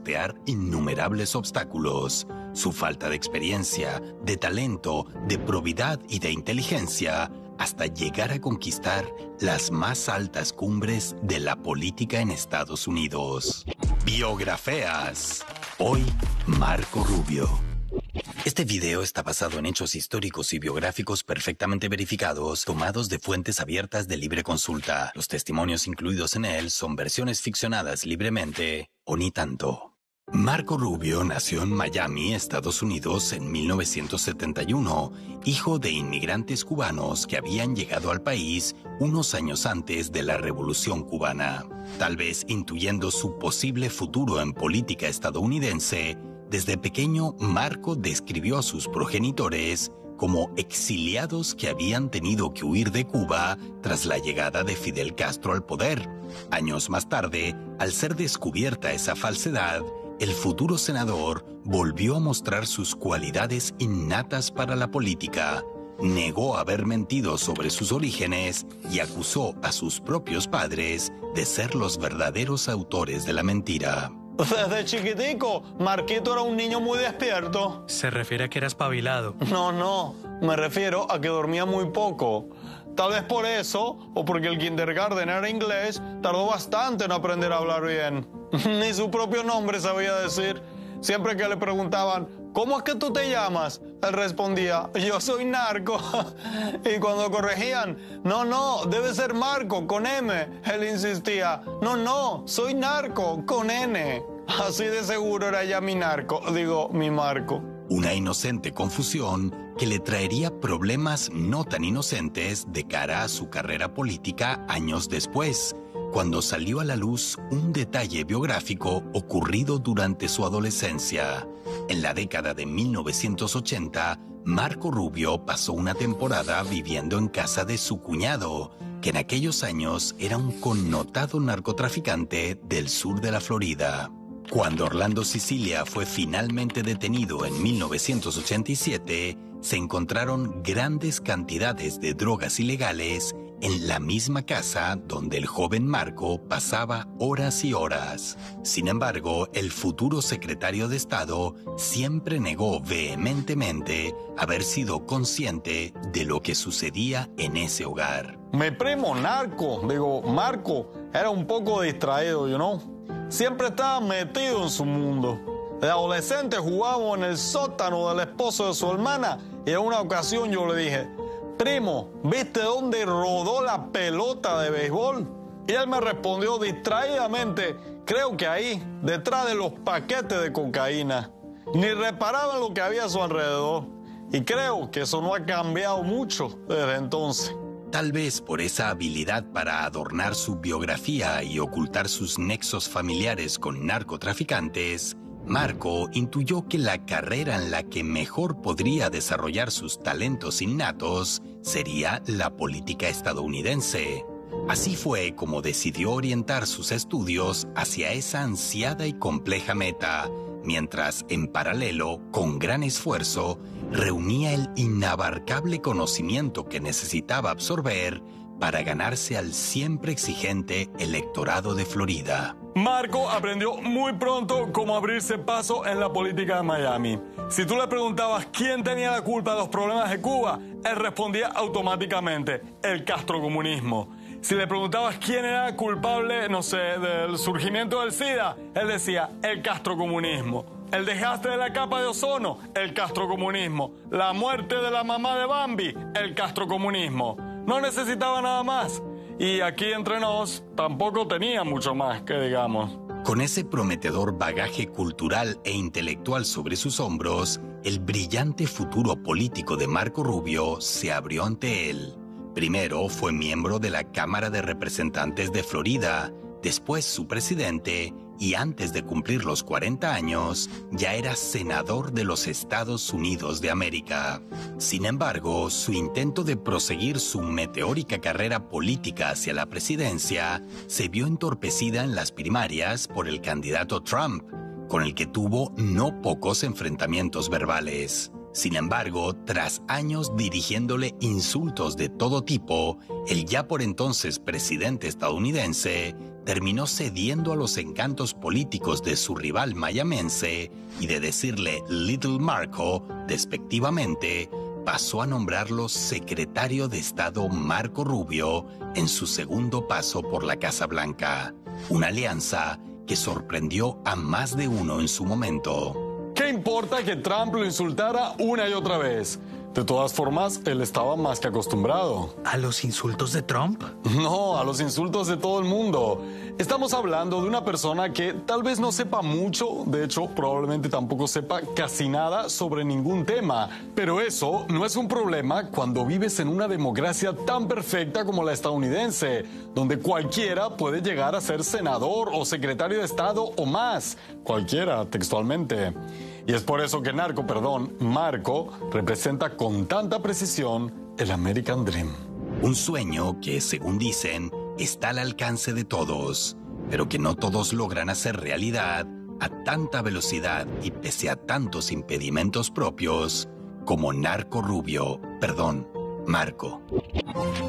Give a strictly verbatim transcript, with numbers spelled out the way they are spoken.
sortear innumerables obstáculos. Su falta de experiencia, de talento, de probidad y de inteligencia, hasta llegar a conquistar las más altas cumbres de la política en Estados Unidos. Biografías. Hoy, Marco Rubio. Este video está basado en hechos históricos y biográficos perfectamente verificados, tomados de fuentes abiertas de libre consulta. Los testimonios incluidos en él son versiones ficcionadas libremente, o ni tanto. Marco Rubio nació en Miami, Estados Unidos, en mil novecientos setenta y uno, hijo de inmigrantes cubanos que habían llegado al país unos años antes de la Revolución Cubana. Tal vez intuyendo su posible futuro en política estadounidense, desde pequeño Marco describió a sus progenitores como exiliados que habían tenido que huir de Cuba tras la llegada de Fidel Castro al poder. Años más tarde, al ser descubierta esa falsedad, el futuro senador volvió a mostrar sus cualidades innatas para la política, negó haber mentido sobre sus orígenes y acusó a sus propios padres de ser los verdaderos autores de la mentira. Desde chiquitico, Marquito era un niño muy despierto. Se refiere a que era espabilado. No, no, me refiero a que dormía muy poco. Tal vez por eso, o porque el kindergarten era inglés, tardó bastante en aprender a hablar bien. Ni su propio nombre sabía decir. Siempre que le preguntaban, ¿cómo es que tú te llamas?, él respondía, yo soy Narco. Y cuando corregían, no, no, debe ser Marco, con M, él insistía, no, no, soy Narco, con N. Así de seguro era ya mi Narco, digo, mi Marco. Una inocente confusión que le traería problemas no tan inocentes de cara a su carrera política años después, cuando salió a la luz un detalle biográfico ocurrido durante su adolescencia. En la década de mil novecientos ochenta, Marco Rubio pasó una temporada viviendo en casa de su cuñado, que en aquellos años era un connotado narcotraficante del sur de la Florida. Cuando Orlando Sicilia fue finalmente detenido en mil novecientos ochenta y siete, se encontraron grandes cantidades de drogas ilegales en la misma casa donde el joven Marco pasaba horas y horas. Sin embargo, el futuro secretario de Estado siempre negó vehementemente haber sido consciente de lo que sucedía en ese hogar. Mi primo Narco, digo, Marco, era un poco distraído, you know. Siempre estaba metido en su mundo. De adolescente jugábamos en el sótano del esposo de su hermana y en una ocasión yo le dije, primo, ¿viste dónde rodó la pelota de béisbol? Y él me respondió distraídamente, creo que ahí, detrás de los paquetes de cocaína. Ni reparaba en lo que había a su alrededor. Y creo que eso no ha cambiado mucho desde entonces. Tal vez por esa habilidad para adornar su biografía y ocultar sus nexos familiares con narcotraficantes, Marco intuyó que la carrera en la que mejor podría desarrollar sus talentos innatos sería la política estadounidense. Así fue como decidió orientar sus estudios hacia esa ansiada y compleja meta, mientras en paralelo, con gran esfuerzo, reunía el inabarcable conocimiento que necesitaba absorber para ganarse al siempre exigente electorado de Florida. Marco aprendió muy pronto cómo abrirse paso en la política de Miami. Si tú le preguntabas quién tenía la culpa de los problemas de Cuba, él respondía automáticamente, el castrocomunismo. Si le preguntabas quién era culpable, no sé, del surgimiento del SIDA, él decía, el castrocomunismo. El desgaste de la capa de ozono, el castrocomunismo. La muerte de la mamá de Bambi, el castrocomunismo. No necesitaba nada más. Y aquí entre nos, tampoco tenía mucho más, que digamos. Con ese prometedor bagaje cultural e intelectual sobre sus hombros, el brillante futuro político de Marco Rubio se abrió ante él. Primero fue miembro de la Cámara de Representantes de Florida, después su presidente, y antes de cumplir los cuarenta años, ya era senador de los Estados Unidos de América. Sin embargo, su intento de proseguir su meteórica carrera política hacia la presidencia se vio entorpecida en las primarias por el candidato Trump, con el que tuvo no pocos enfrentamientos verbales. Sin embargo, tras años dirigiéndole insultos de todo tipo, el ya por entonces presidente estadounidense terminó cediendo a los encantos políticos de su rival mayamense y de decirle Little Marco despectivamente, pasó a nombrarlo secretario de Estado Marco Rubio en su segundo paso por la Casa Blanca. Una alianza que sorprendió a más de uno en su momento. ¿Qué importa que Trump lo insultara una y otra vez? De todas formas, él estaba más que acostumbrado. ¿A los insultos de Trump? No, a los insultos de todo el mundo. Estamos hablando de una persona que tal vez no sepa mucho, de hecho, probablemente tampoco sepa casi nada sobre ningún tema. Pero eso no es un problema cuando vives en una democracia tan perfecta como la estadounidense, donde cualquiera puede llegar a ser senador o secretario de Estado o más. Cualquiera, textualmente. Y es por eso que Narco, perdón, Marco, representa con tanta precisión el American Dream. Un sueño que, según dicen, está al alcance de todos, pero que no todos logran hacer realidad a tanta velocidad y pese a tantos impedimentos propios como Narco Rubio, perdón, Marco.